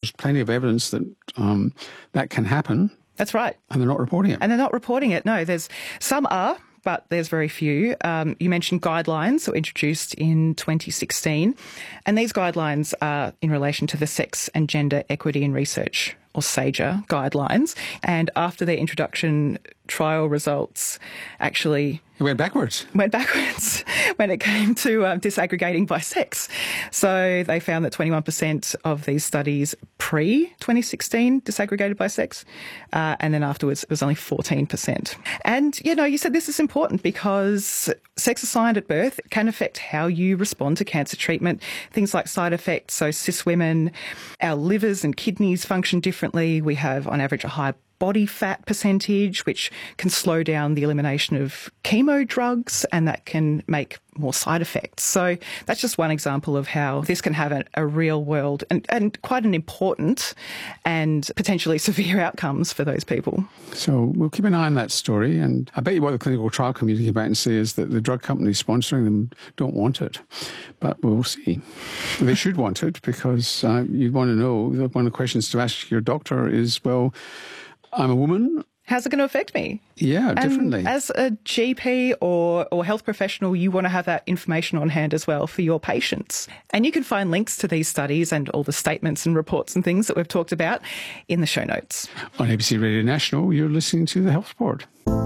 there's plenty of evidence that that can happen. That's right. And they're not reporting it. And they're not reporting it. No, some are, but there's very few. You mentioned guidelines that were introduced in 2016. And these guidelines are in relation to the Sex and Gender Equity in Research, or SAGER guidelines. And after their introduction, trial results actually went backwards when it came to disaggregating by sex. So they found that 21% of these studies pre-2016 disaggregated by sex, and then afterwards it was only 14%. And, you said this is important because sex assigned at birth can affect how you respond to cancer treatment, things like side effects. So cis women, our livers and kidneys function differently. We have, on average, a high body fat percentage, which can slow down the elimination of chemo drugs, and that can make more side effects. So that's just one example of how this can have a real world and quite an important and potentially severe outcomes for those people. So we'll keep an eye on that story, and I bet you what the clinical trial community came back and say is that the drug companies sponsoring them don't want it. But we'll see. They should want it, because you'd want to know, one of the questions to ask your doctor is, well, I'm a woman. How's it going to affect me? Yeah, differently. And as a GP or health professional, you want to have that information on hand as well for your patients. And you can find links to these studies and all the statements and reports and things that we've talked about in the show notes. On ABC Radio National, you're listening to The Health Report.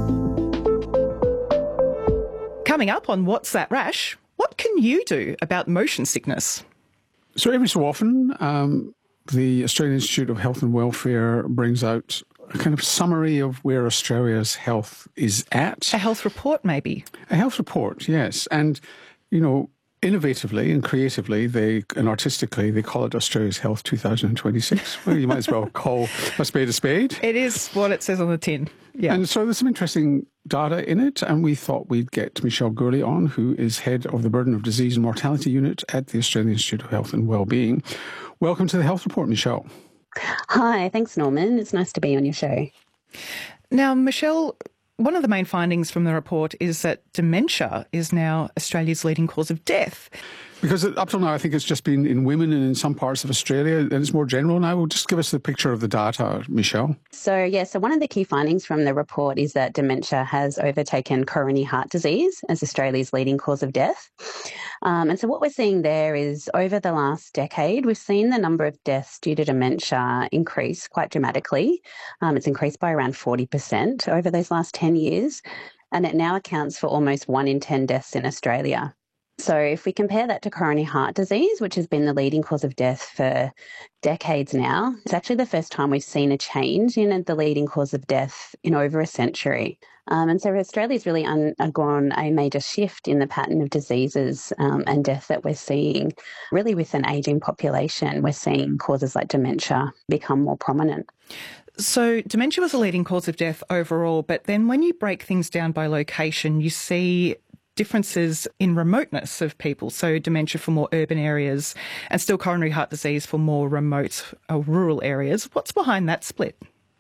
Coming up on What's That Rash? What can you do about motion sickness? So every so often, the Australian Institute of Health and Welfare brings out a kind of summary of where Australia's health is at. A health report, maybe? A health report, yes. And, innovatively and creatively and artistically, they call it Australia's Health 2026. Well, you might as well call a spade a spade. It is what it says on the tin. Yeah. And so there's some interesting data in it, and we thought we'd get Michelle Gourley on, who is head of the Burden of Disease and Mortality Unit at the Australian Institute of Health and Wellbeing. Welcome to the Health Report, Michelle. Hi, thanks, Norman. It's nice to be on your show. Now, Michelle, one of the main findings from the report is that dementia is now Australia's leading cause of death. Because up till now, I think it's just been in women and in some parts of Australia, and it's more general now. Well, just give us the picture of the data, Michelle. So one of the key findings from the report is that dementia has overtaken coronary heart disease as Australia's leading cause of death. And so what we're seeing there is over the last decade, we've seen the number of deaths due to dementia increase quite dramatically. It's increased by around 40% over those last 10 years, and it now accounts for almost 1 in 10 deaths in Australia. So if we compare that to coronary heart disease, which has been the leading cause of death for decades now, it's actually the first time we've seen a change in the leading cause of death in over a century. And so Australia's really undergone a major shift in the pattern of diseases and death that we're seeing. Really, with an ageing population, we're seeing causes like dementia become more prominent. So dementia was a leading cause of death overall, but then when you break things down by location, you see differences in remoteness of people. So dementia for more urban areas and still coronary heart disease for more remote rural areas. What's behind that split?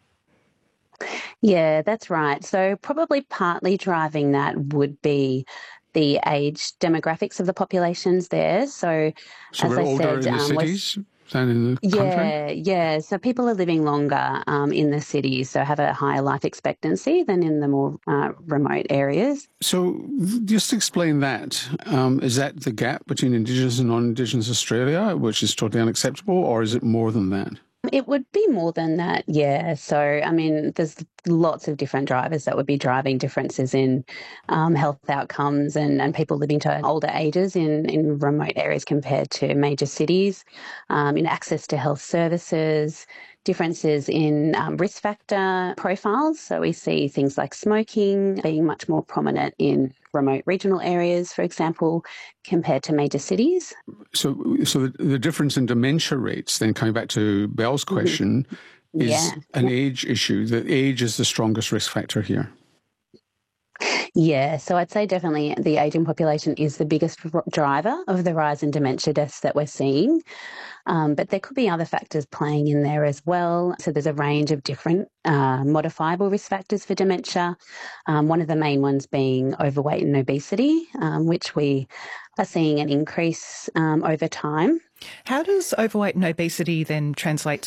Yeah, that's right. So probably partly driving that would be the age demographics of the populations there. So as we're I older said, in the cities than in the country? Yeah. So people are living longer in the cities, so have a higher life expectancy than in the more remote areas. So just explain that. Is that the gap between Indigenous and non-Indigenous Australia, which is totally unacceptable, or is it more than that? It would be more than that, yeah. So, there's lots of different drivers that would be driving differences in health outcomes and people living to older ages in remote areas compared to major cities, in access to health services, differences in risk factor profiles. So we see things like smoking being much more prominent in remote regional areas, for example, compared to major cities. So the difference in dementia rates, then coming back to Belle's question, is an age issue. That age is the strongest risk factor here. Yeah, so I'd say definitely the ageing population is the biggest driver of the rise in dementia deaths that we're seeing. But there could be other factors playing in there as well. So there's a range of different modifiable risk factors for dementia. One of the main ones being overweight and obesity, which we are seeing an increase over time. How does overweight and obesity then translate